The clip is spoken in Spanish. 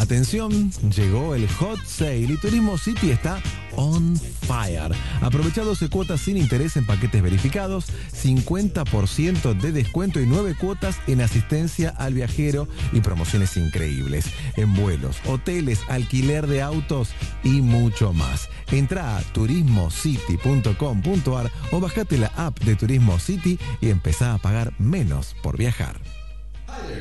Atención, llegó el Hot Sale y Turismo City está on fire. Aprovecha 12 cuotas sin interés en paquetes verificados, 50% de descuento y 9 cuotas en asistencia al viajero y promociones increíbles en vuelos, hoteles, alquiler de autos y mucho más. Entra a turismocity.com.ar o bajate la app de Turismo City y empezá a pagar menos por viajar.